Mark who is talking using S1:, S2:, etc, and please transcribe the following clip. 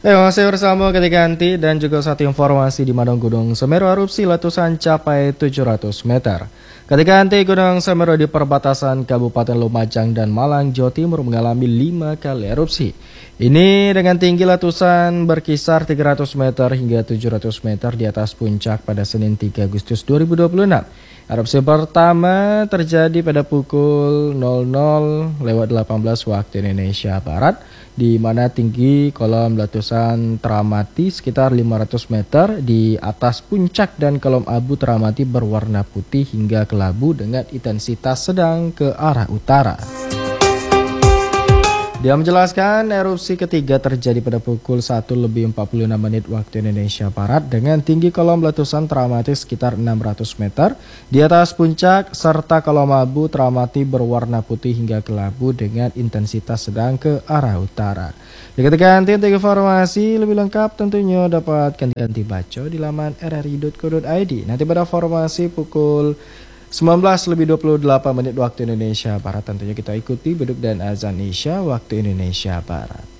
S1: Masih bersama ketika Anti dan juga satu informasi di mana Gunung Semeru erupsi letusan capai 700 meter. Ketika Anti Gunung Semeru di perbatasan Kabupaten Lumajang dan Malang, Jawa Timur mengalami 5 kali erupsi. Ini dengan tinggi letusan berkisar 300 meter hingga 700 meter di atas puncak pada Senin 3 Agustus 2026. Erupsi pertama terjadi pada pukul 00:18 waktu Indonesia Barat, di mana tinggi kolom letusan teramati sekitar 500 meter di atas puncak dan kolom abu teramati berwarna putih hingga kelabu dengan intensitas sedang ke arah utara. Dia menjelaskan erupsi ketiga terjadi pada pukul 1:46 waktu Indonesia Barat dengan tinggi kolom letusan teramati sekitar 600 meter di atas puncak serta kolom abu teramati berwarna putih hingga kelabu dengan intensitas sedang ke arah utara. Dikatakan untuk informasi lebih lengkap tentunya dapat ganti baca di laman rri.co.id. Nanti pada formasi pukul 19:28 waktu Indonesia Barat tentunya kita ikuti beduk dan azan Isya waktu Indonesia Barat.